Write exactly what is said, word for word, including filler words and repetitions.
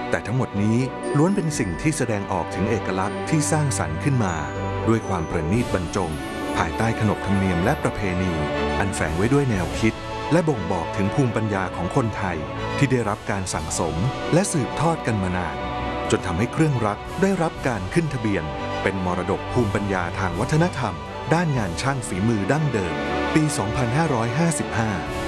แต่ทั้งหมดนี้ล้วนเป็นสิ่งที่แสดงออกถึงเอกลักษณ์ที่สร้างสรรค์ขึ้นมาด้วยความประณีตบรรจงภายใต้ขนบธรรมเนียมและประเพณีอันแฝงไว้ด้วยแนวคิดและบ่งบอกถึงภูมิปัญญาของคนไทยที่ได้รับการสั่งสมและสืบทอดกันมานานจนทำให้เครื่องรักได้รับการขึ้นทะเบียนเป็นมรดกภูมิปัญญาทางวัฒนธรรมด้านงานช่างฝีมือดั้งเดิมปี สองพันห้าร้อยห้าสิบห้า